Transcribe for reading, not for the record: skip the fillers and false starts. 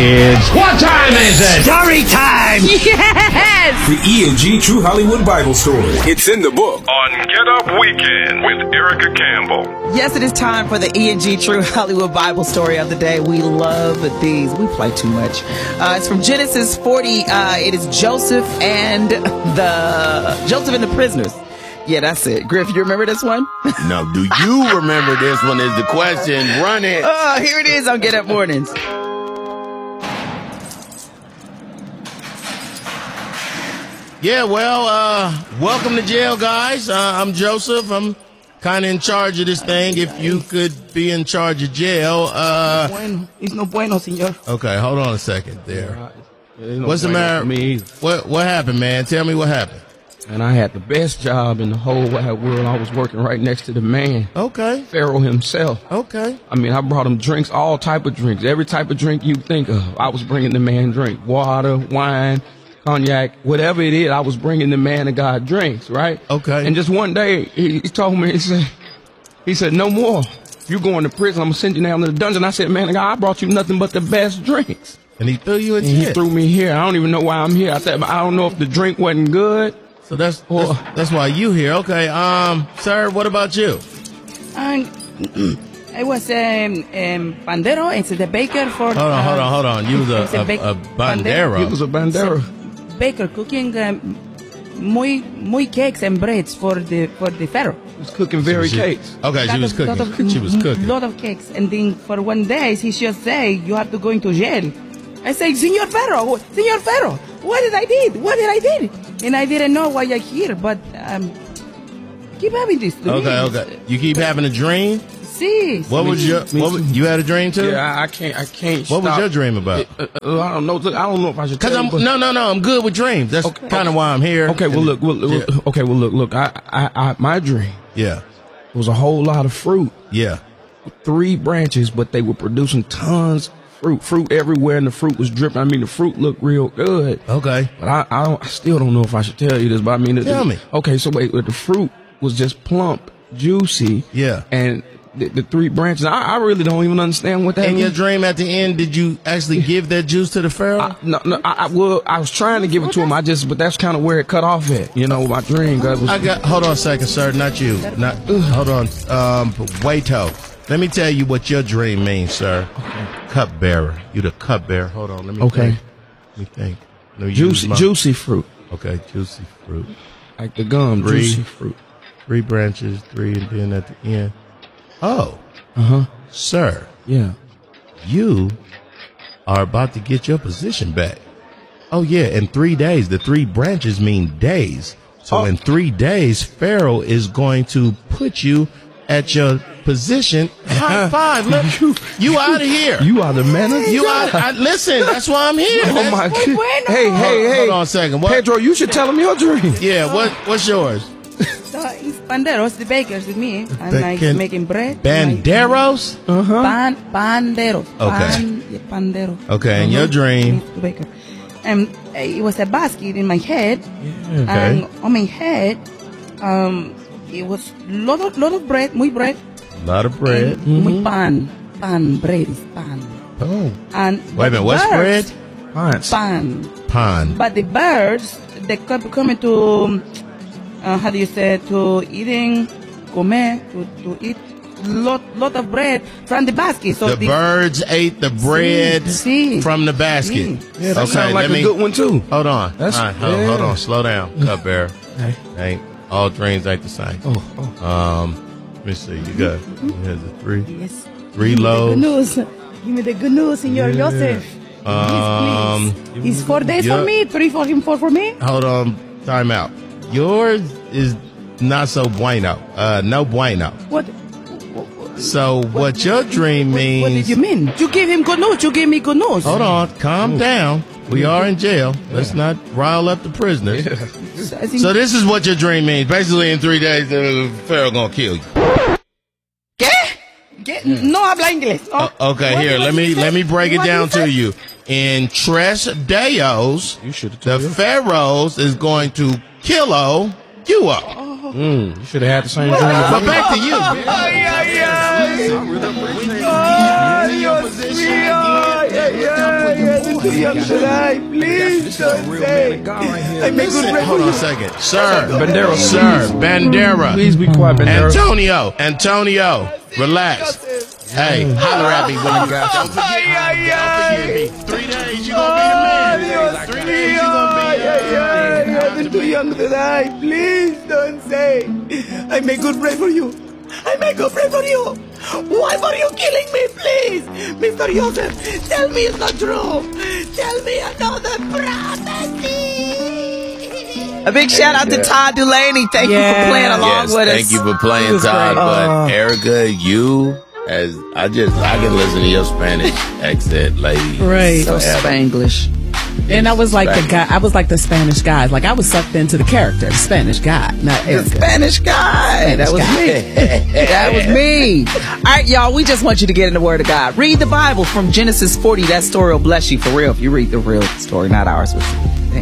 kids. What time is it? Story time! Yes! The E&G True Hollywood Bible Story. It's in the book. On Get Up Weekend with Erica Campbell. Yes, it is time for the E&G True Hollywood Bible Story of the day. We love these. We play too much. It's from Genesis 40. It is Joseph and the prisoners. Yeah, that's it. Griff, you remember this one? No, do you remember this one is the question. Run it. Oh, here it is on Get Up Mornings. Yeah, well, welcome to jail, guys. I'm Joseph. I'm kind of in charge of this thing. If you could be in charge of jail. It's no bueno, senor. Okay, hold on a second there. What's the matter? What happened, man? Tell me what happened. And I had the best job in the whole wide world. I was working right next to the man. Okay. Pharaoh himself. Okay. I mean, I brought him drinks, all type of drinks. Every type of drink you think of. I was bringing the man drink. Water, wine, cognac, whatever it is, I was bringing the man of God drinks, right? Okay. And just one day, he told me, he said, no more. You going to prison. I'm going to send you down to the dungeon. I said, man of God, I brought you nothing but the best drinks. And he threw you in jail. jail. He threw me here. I don't even know why I'm here. I said, I don't know if the drink wasn't good. So that's why you here. Okay, sir, what about you? I was bandero. It's the baker for. Hold on. You was a bandero. You was a bandero. Baker cooking muy cakes and breads for the Pharaoh. She was cooking cakes. Okay, she was cooking. She was cooking. Lot of cakes, and then for one day he just say you have to go into jail. I say, Senor Pharaoh, what did I did? And I didn't know why I'm here, but keep having this dream. Okay. You keep having a dream? See. You had a dream too? Yeah, I can't What was your dream about? I don't know. I don't know if I should tell you. No, I'm good with dreams. That's kind of why I'm here. Okay, well look. I my dream. Yeah. Was a whole lot of fruit. Yeah. 3 branches, but they were producing tons fruit everywhere, and the fruit was dripping. I mean, the fruit looked real good. Okay. But I still don't know if I should tell you this, but I mean, tell me. Okay, so wait, the fruit was just plump, juicy. Yeah. And the 3 branches, I really don't even understand what that In means. your dream at the end, did you actually give that juice to the Pharaoh? I was trying to give it to him. But that's kind of where it cut off at. You know, my dream. Hold on a second, sir. Not you. Hold on. Waito. Let me tell you what your dream means, sir. Okay. Cupbearer. You the cupbearer. Hold on. Let me think. No, juicy fruit. Okay, juicy fruit. Like the gum, juicy fruit. 3 branches, 3, and then at the end. Oh. Sir. Yeah. You are about to get your position back. Oh, yeah. In 3 days. The 3 branches mean days. So in 3 days, Pharaoh is going to put you at your position. High five. Look, you out of here. You are the man of God. Listen, that's why I'm here. Oh, my God. Hey. Hold on a second. What? Pedro, you should tell him your dream. Yeah, what's yours? So it's banderos, the bakers with me. I'm making bread. Banderos? Banderos. Okay. Bandero. Okay, and your dream? Baker. And it was a basket in my head. Yeah, okay. And on my head, it was lot of bread, muy bread. A lot of bread. Muy pan, bread is pan. Oh. And wait a minute, what's bread? Pan. But the birds, they kept coming to, how do you say, to eating, comer, to eat lot of bread from the basket. So the birds ate the bread from the basket. Yeah, that sounds like a good one too. Hold on. Hold on. Slow down, cupbearer. Hey. All dreams ain't the same. Let me see. You got here's the 3. Yes. 3 loaves. Give me the good news, Senor Joseph. Please. It's 4 days for me, 3 for him, 4 for me. Hold on. Time out. Yours is not so bueno. No bueno. What? So what your dream means? What did you mean? You gave him good news. You gave me good news. Hold on. Calm down. We are in jail. Let's not rile up the prisoners. So this is what your dream means. Basically, in 3 days, the Pharaoh gonna kill you. No habla inglés. Okay, here. Let me break it down to you. In Tres Deos, the Pharaohs is going to kill you up. You should have had the same dream. But back to you. I really appreciate it. too young to die. Please don't say. I make good break. Hold on a second. Sir. Bandera, Sir. Bandera. Please be quiet, Bandera. Antonio. Relax. Hey, holler at me when you got don't forget me. 3 days, you gonna be the man. 3 days, you gonna be the man. I'm too young to die. Please don't say. I make good break for you. I make good break for you. Why are you killing me, please? Mr. Joseph, tell me it's not true. Tell me another prophecy. A big shout out to Todd Dulaney. Thank you for playing along with us. Thank you for playing, Todd. But Erica, you, I can listen to your Spanish accent, lady. Right. So Spanglish. And I was like the guy. I was like the Spanish guy. Like I was sucked into the character, the Spanish guy, not Erica. The Spanish guy. That was me. That was me. All right, y'all. We just want you to get in the Word of God. Read the Bible from Genesis 40. That story will bless you for real if you read the real story, not ours.